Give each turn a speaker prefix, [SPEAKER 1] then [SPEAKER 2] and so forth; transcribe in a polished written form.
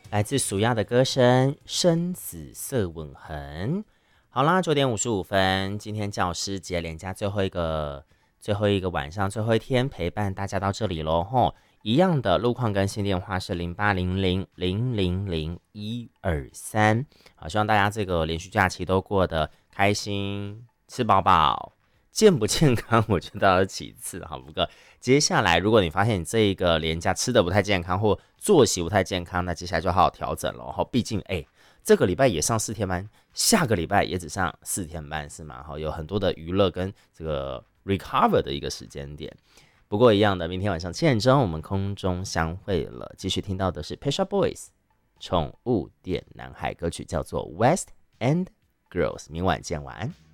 [SPEAKER 1] 来自苏亚的歌声《生死色吻痕》。好啦，9点55分，今天教师节连假最后一个晚上，最后一天陪伴大家到这里喽吼。一样的路况跟新电话是0800000123。好，希望大家这个连续假期都过得开心，吃饱饱。健不健康，我觉得要其次，好不过接下来，如果你发现你这一个连假吃的不太健康，或作息不太健康，那接下来就好好调整了。哈，毕竟这个礼拜也上4天班，下个礼拜也只上4天班，是吗？哈，有很多的娱乐跟这个 recover 的一个时间点。不过一样的，明天晚上7点钟我们空中相会了，继续听到的是 Pet Shop Boys 宠物店男孩歌曲，叫做 West End Girls。明晚见，晚安。